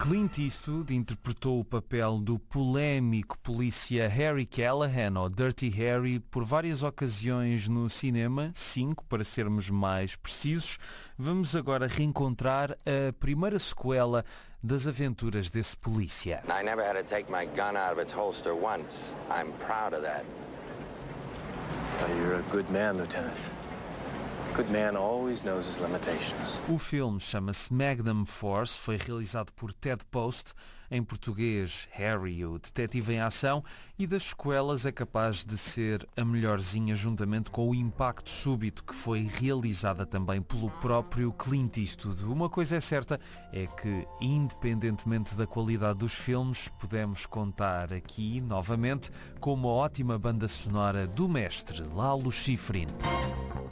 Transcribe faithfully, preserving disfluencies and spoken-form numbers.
Clint Eastwood interpretou o papel do polémico polícia Harry Callahan, ou Dirty Harry, por várias ocasiões no cinema, cinco para sermos mais precisos. Vamos agora reencontrar a primeira sequela das aventuras desse polícia. I never had to take my gun out of its holster once. I'm proud of that. Well, you're a good man, Lieutenant. Good man always knows his limitations. O filme chama-se Magnum Force, foi realizado por Ted Post, em português Harry, o detetive em ação, e das sequelas é capaz de ser a melhorzinha juntamente com o Impacto Súbito, que foi realizada também pelo próprio Clint Eastwood. Uma coisa é certa, é que independentemente da qualidade dos filmes, podemos contar aqui novamente com uma ótima banda sonora do mestre Lalo Schifrin.